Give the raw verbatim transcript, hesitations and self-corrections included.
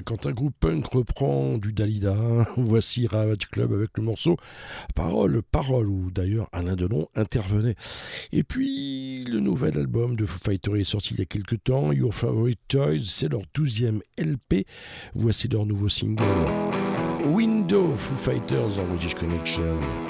quand un groupe punk reprend du Dalida. Voici Ravage Club avec le morceau Parole, Parole, où d'ailleurs Alain Delon intervenait. Et puis, le nouvel album de Foo Fighters est sorti il y a quelques temps, Your Favorite Toys, c'est leur douzième L P. Voici leur nouveau single, Window, Foo Fighters en British Connection.